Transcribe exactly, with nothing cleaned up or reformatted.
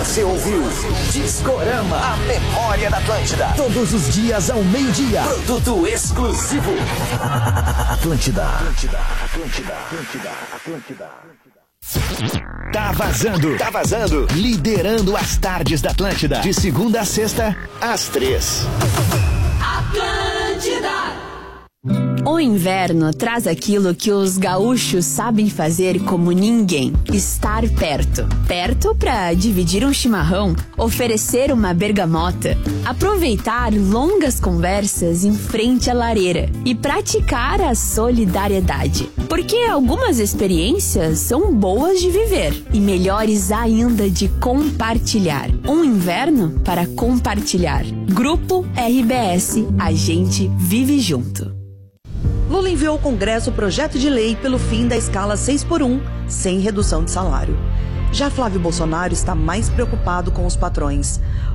Você ouviu Discorama, a memória da Atlântida. Todos os dias ao meio-dia. Produto exclusivo. Atlântida. Atlântida. Atlântida. Atlântida. Atlântida. Tá vazando. Tá vazando. Liderando as tardes da Atlântida. De segunda a sexta, às três. Atlântida. O inverno traz aquilo que os gaúchos sabem fazer como ninguém: estar perto. Perto para dividir um chimarrão, oferecer uma bergamota, aproveitar longas conversas em frente à lareira e praticar a solidariedade. Porque algumas experiências são boas de viver e melhores ainda de compartilhar. Um inverno para compartilhar. Grupo R B S, a gente vive junto. Lula enviou ao Congresso o projeto de lei pelo fim da escala seis por um, sem redução de salário. Já Flávio Bolsonaro está mais preocupado com os patrões.